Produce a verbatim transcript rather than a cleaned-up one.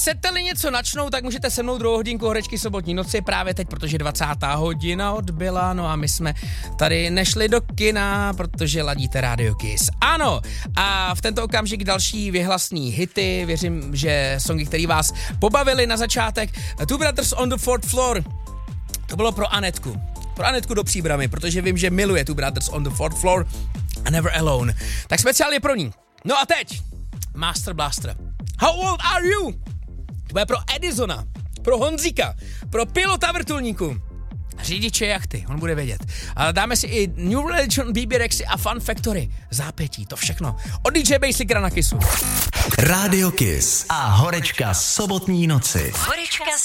chcete-li něco načnout, tak můžete se mnou druhou hodinku Horečky sobotní noci právě teď, protože dvacátá hodina odbyla, no a my jsme tady nešli do kina, protože ladíte Radio Kiss. Ano, a v tento okamžik další vyhlasný hity, věřím, že songy, které vás pobavili na začátek. Two Brothers on the Fourth Floor, to bylo pro Anetku. Pro Anetku do Příbramy, protože vím, že miluje Two Brothers on the Fourth Floor a Never Alone. Tak speciálně pro ní. No a teď Master Blaster. How old are you? To bude pro Edisona, pro Honzíka, pro pilota vrtulníku, řidiče jachty, on bude vědět. A dáme si i New Religion, B B Rexy a Fun Factory. Zápětí, to všechno. Od D J Basicra na Kissu. Radio Kiss a Horečka sobotní noci. Horečka